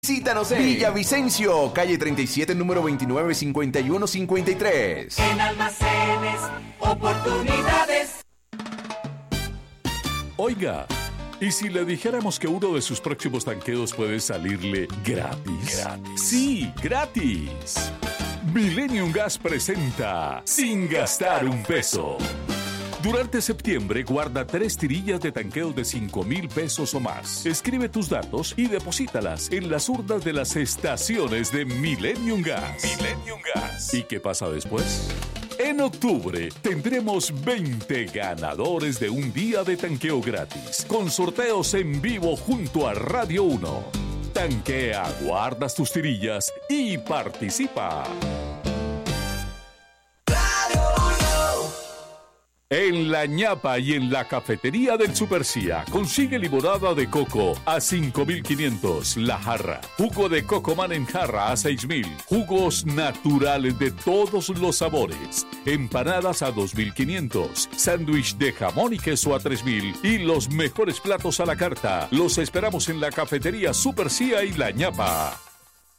Visítanos en Villavicencio, calle 37, número 29, 5153. En Almacenes Oportunidades. Oiga, ¿y si le dijéramos que uno de sus próximos tanqueos puede salirle gratis? Sí, gratis. Millennium Gas presenta Sin Gastar un Peso. Durante septiembre, guarda 3 tirillas de tanqueo de 5,000 pesos o más. Escribe tus datos y deposítalas en las urnas de las estaciones de Millennium Gas. Millennium Gas. ¿Y qué pasa después? En octubre tendremos 20 ganadores de un día de tanqueo gratis, con sorteos en vivo junto a Radio 1. Tanquea, guardas tus tirillas y participa. En La Ñapa y en la cafetería del Super Cia, consigue limonada de coco a 5,500 la jarra. Jugo de Cocoman en jarra a 6,000. Jugos naturales de todos los sabores. Empanadas a 2,500. Sándwich de jamón y queso a 3,000. Y los mejores platos a la carta. Los esperamos en la cafetería Super Cia y La Ñapa.